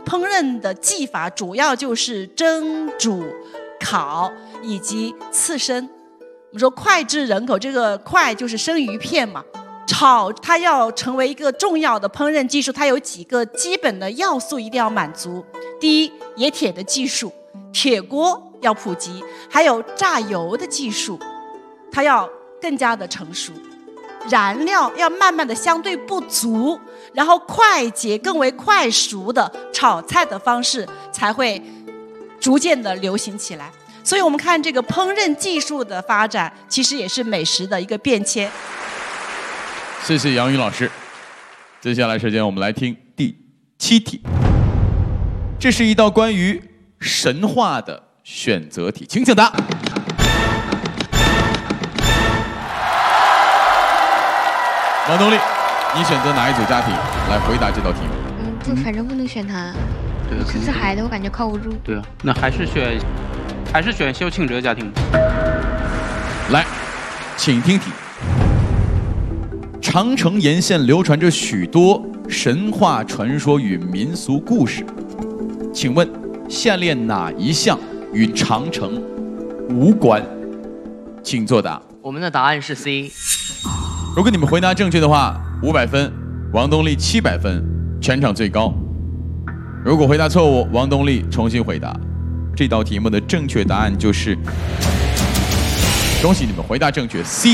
烹饪的技法主要就是蒸、煮、烤以及刺身。我们说脍炙人口，这个脍就是生鱼片嘛。炒它要成为一个重要的烹饪技术，它有几个基本的要素一定要满足。第一，冶铁的技术，铁锅要普及，还有榨油的技术，它要更加的成熟。燃料要慢慢的相对不足，然后快捷更为快熟的炒菜的方式才会逐渐的流行起来。所以我们看这个烹饪技术的发展，其实也是美食的一个变迁。 谢谢杨宇老师。接下来时间我们来听第7题，这是一道关于神话的选择题，请答。王东丽，你选择哪一组家庭来回答这道题目？ 就反正不能选他。 对， 是海的，我感觉靠不住。 对啊，那还是选萧庆哲家庭。 来，请听题。长城沿线流传着许多神话传说与民俗故事，请问下列哪一项与长城无关？请作答。 我们的答案是 C。 如果你们回答正确的话，500分，王东丽700分，全场最高。如果回答错误，王东丽重新回答。这道题目的正确答案就是，恭喜你们回答正确 ，C。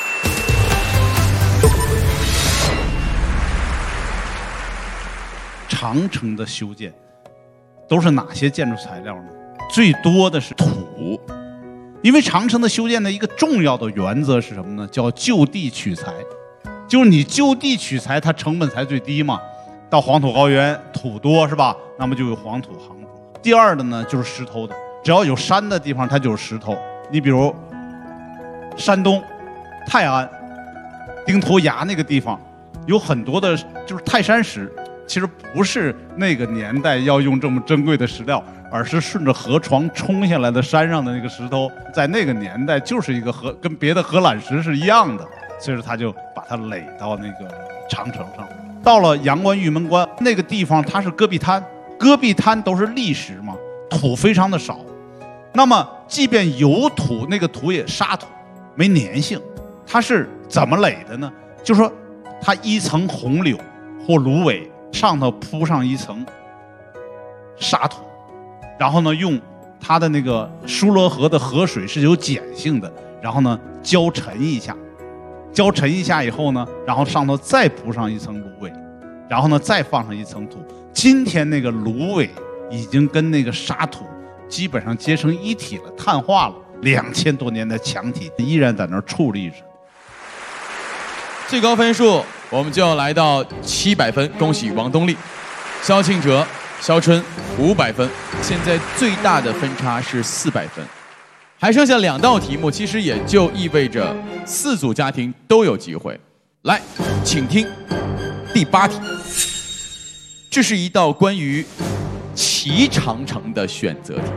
长城的修建都是哪些建筑材料呢？最多的是土，因为长城的修建的一个重要的原则是什么呢？叫就地取材，就是你就地取材，它成本才最低嘛。到黄土高原土多是吧？那么就有黄土夯土。第二的呢就是石头的，只要有山的地方它就是石头。你比如山东泰安丁头崖那个地方有很多的就是泰山石，其实不是那个年代要用这么珍贵的石料，而是顺着河床冲下来的山上的那个石头，在那个年代就是一个跟别的荷兰石是一样的，所以说他就把它垒到那个长城上。到了阳关玉门关那个地方，它是戈壁滩，戈壁滩都是砾石嘛，土非常的少。那么即便有土，那个土也沙土，没粘性。它是怎么垒的呢？就是说它一层红柳或芦苇，上头铺上一层沙土，然后呢用它的那个疏罗河的河水是有碱性的，然后呢浇沉一下，浇沉一下以后呢，然后上头再铺上一层芦苇，然后呢再放上一层土。今天那个芦苇已经跟那个沙土基本上结成一体了，碳化了，2000多年的墙体依然在那儿矗立着。 最高分数我们就要来到700分，恭喜王东丽。萧庆哲、肖春500分，现在最大的分差是400分，还剩下2道题目，其实也就意味着4组家庭都有机会。来，请听第8题，这是一道关于骑长城的选择题，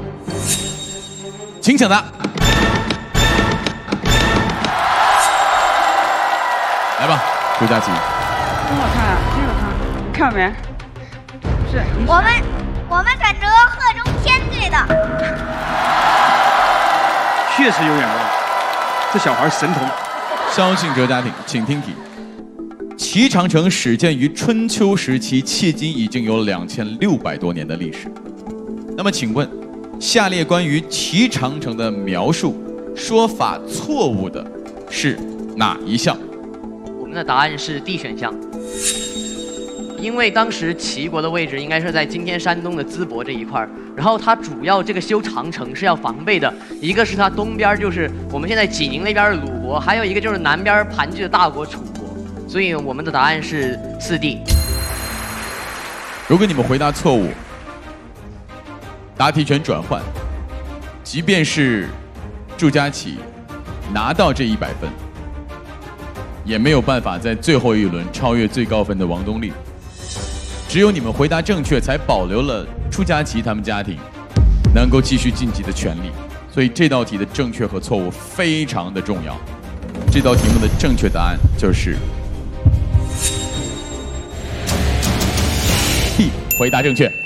请抢答。来吧，朱佳琪。 真好看啊，真好看，你看没？是我们选择贺中天队的。 确实有眼光，这小孩神童。 萧庆哲家庭，请听题：骑长城始建于春秋时期，迄今已经有2600多年的历史。那么，请问，下列关于骑长城的描述说法错误的是哪一项？ 我们的答案是 D 选项。因为当时齐国的位置应该是在今天山东的淄博这一块，然后它主要这个修长城是要防备的，一个是它东边就是我们现在济宁那边的鲁国，还有一个就是南边盘踞的大国楚国，所以我们的答案是4D。 如果你们回答错误，答题权转换，即便是祝佳琪拿到这100分，也没有办法在最后一轮超越最高分的王东丽。只有你们回答正确，才保留了朱佳琪他们家庭能够继续晋级的权利。所以这道题的正确和错误非常的重要。这道题目的正确答案就是 D， 回答正确。